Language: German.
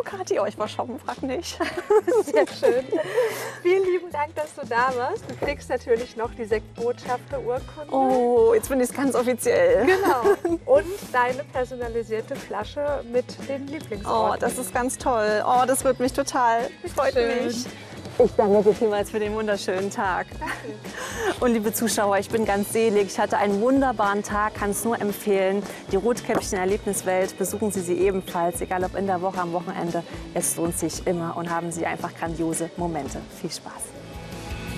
Kathi, ich war shoppen, frag nicht. Sehr schön. Vielen lieben Dank, dass du da warst. Du kriegst natürlich noch die Sektbotschafter-Urkunde. Oh, jetzt bin ich es ganz offiziell. Genau. Und deine personalisierte Flasche mit den Lieblingsorten. Oh, das ist ganz toll. Oh, das wird mich total. Freut Schön. mich. Ich danke dir vielmals für den wunderschönen Tag. Danke. Und liebe Zuschauer, ich bin ganz selig. Ich hatte einen wunderbaren Tag, kann es nur empfehlen. Die Rotkäppchen-Erlebniswelt, besuchen Sie sie ebenfalls, egal ob in der Woche, am Wochenende. Es lohnt sich immer und haben Sie einfach grandiose Momente. Viel Spaß.